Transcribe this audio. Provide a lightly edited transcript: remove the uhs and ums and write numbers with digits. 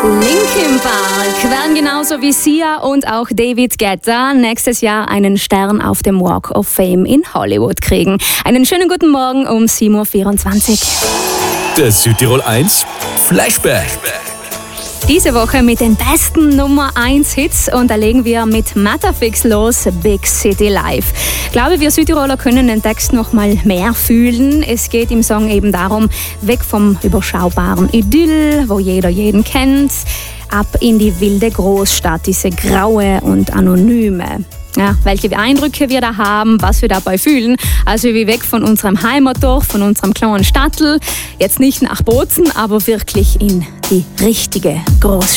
Linkin Park werden genauso wie Sia und auch David Guetta nächstes Jahr einen Stern auf dem Walk of Fame in Hollywood kriegen. Einen schönen guten Morgen um 7.24 Uhr. Der Südtirol 1 Flashback. Diese Woche mit den besten Nummer 1 Hits und da legen wir mit Matterfix los, Big City Life. Ich glaube, wir Südtiroler können den Text noch mal mehr fühlen. Es geht im Song eben darum, weg vom überschaubaren Idyll, wo jeder jeden kennt, ab in die wilde Großstadt, diese graue und anonyme. Ja, welche Eindrücke wir da haben, was wir dabei fühlen. Also wie weg von unserem Heimatdorf, von unserem kleinen Stadtl. Jetzt nicht nach Bozen, aber wirklich in die richtige Großstadt.